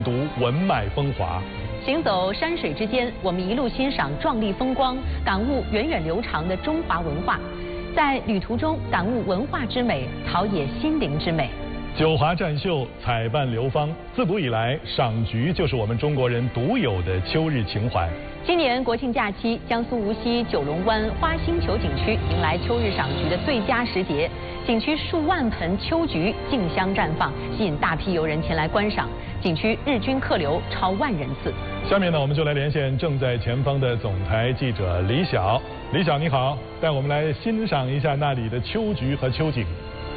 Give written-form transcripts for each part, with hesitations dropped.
读文脉风华。 行走山水之间，我们一路欣赏壮丽风光，感悟源远流长的中华文化，在旅途中感悟文化之美，陶冶心灵之美。 九华占秀，采办流芳，自古以来，赏菊就是我们中国人独有的秋日情怀。 今年国庆假期，江苏无锡九龙湾花星球景区迎来秋日赏菊的最佳时节，景区数万盆秋菊竞相绽放，吸引大批游人前来观赏。景区日均客流超万人次。 下面呢，我们就来连线正在前方的总台记者李晓。李晓你好，带我们来欣赏一下那里的秋菊和秋景。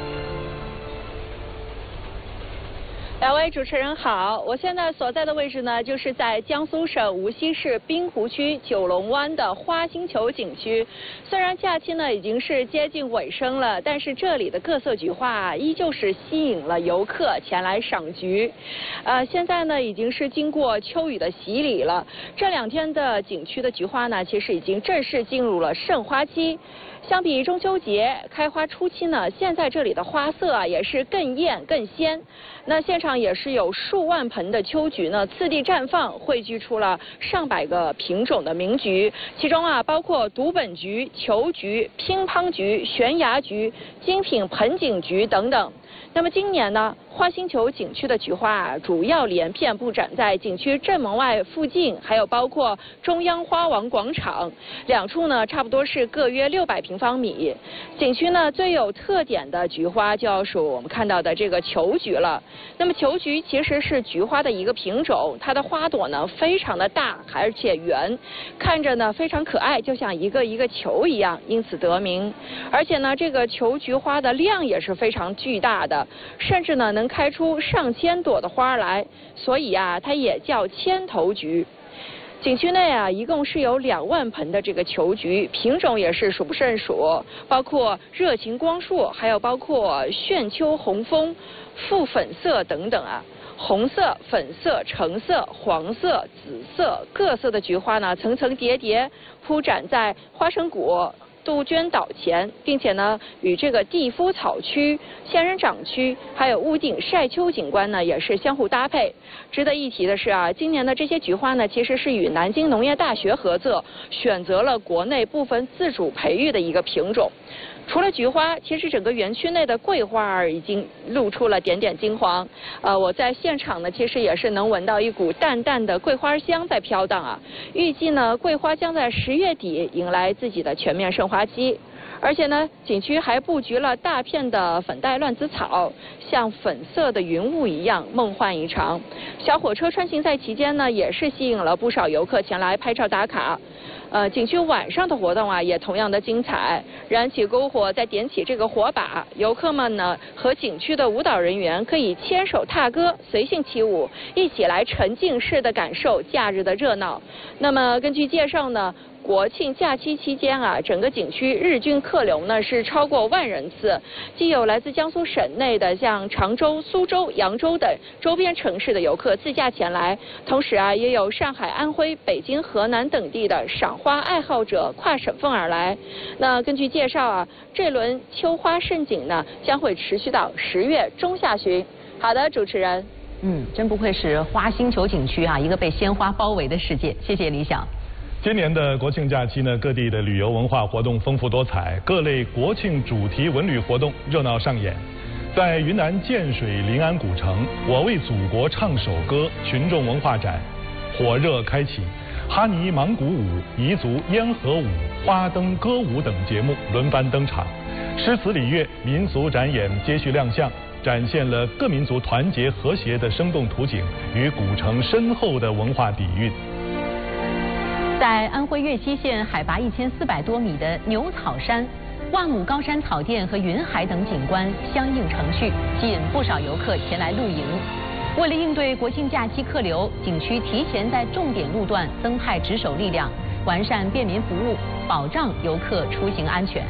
两位主持人好，我现在所在的位置呢，就是在江苏省无锡市滨湖区九龙湾的花星球景区。虽然假期呢已经是接近尾声了，但是这里的各色菊花依旧是吸引了游客前来赏菊。现在呢已经是经过秋雨的洗礼了，这2天的景区的菊花呢，其实已经正式进入了盛花期。相比中秋节开花初期呢，现在这里的花色也是更艳更鲜。那现场也是有数万盆的秋菊呢，次第绽放，汇聚出了上百个品种的名菊，其中包括独本菊、球菊、乒乓菊、悬崖菊、精品盆景菊等等。那么今年呢，花星球景区的菊花主要连片布展在景区正门外附近，还有包括中央花王广场2处呢，差不多是各约600平方米。景区呢最有特点的菊花就要数我们看到的这个球菊了。那么球菊其实是菊花的一个品种，它的花朵呢非常的大，而且圆，看着呢非常可爱，就像一个一个球一样，因此得名。而且呢，这个球菊花的量也是非常巨大的，甚至呢能开出上千朵的花来，所以它也叫千头菊。景区内一共是有2万盆的这个球菊，品种也是数不胜数，包括热情光束，还有包括炫秋红枫、复粉色等等红色、粉色、橙色、黄色、紫色各色的菊花呢，层层叠叠铺展在花生谷、杜鹃岛前，并且呢，与这个地夫草区、仙人掌区，还有屋顶晒秋景观呢，也是相互搭配。值得一提的是今年的这些菊花呢，其实是与南京农业大学合作，选择了国内部分自主培育的一个品种。除了菊花，其实整个园区内的桂花已经露出了点点金黄。我在现场呢，其实也是能闻到一股淡淡的桂花香在飘荡预计呢，桂花将在10月底迎来自己的全面盛花期。而且呢，景区还布局了大片的粉黛乱子草，像粉色的云雾一样梦幻异常。小火车穿行在其间呢，也是吸引了不少游客前来拍照打卡。景区晚上的活动也同样的精彩，燃起篝火，再点起这个火把，游客们呢和景区的舞蹈人员可以牵手踏歌，随性起舞，一起来沉浸式的感受假日的热闹。那么根据介绍呢，国庆假期期间整个景区日均客流呢是超过万人次，既有来自江苏省内的像常州、苏州、扬州等周边城市的游客自驾前来，同时也有上海、安徽、北京、河南等地的赏花爱好者跨省份而来。那根据介绍这轮秋花盛景呢将会持续到10月中下旬。好的，主持人。 真不愧是花星球景区一个被鲜花包围的世界。谢谢李想。 今年的国庆假期呢，各地的旅游文化活动丰富多彩，各类国庆主题文旅活动热闹上演。在云南建水临安古城，我为祖国唱首歌群众文化展火热开启，哈尼芒鼓舞、彝族烟盒舞、花灯歌舞等节目轮番登场，诗词礼乐、民俗展演接续亮相，展现了各民族团结和谐的生动图景与古城深厚的文化底蕴。 在安徽岳西县海拔1400多米的牛草山，万亩高山草甸和云海等景观相映成趣，吸引不少游客前来露营。为了应对国庆假期客流，景区提前在重点路段增派值守力量，完善便民服务，保障游客出行安全。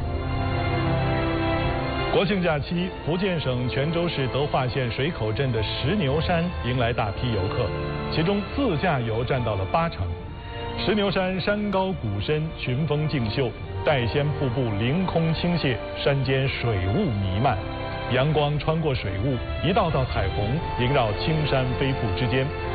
国庆假期，福建省泉州市德化县水口镇的石牛山迎来大批游客，其中自驾游占到了80%。石牛山山高谷深，群峰竞秀，岱仙瀑布凌空倾泻，山间水雾弥漫。阳光穿过水雾，一道道彩虹萦绕青山飞瀑之间，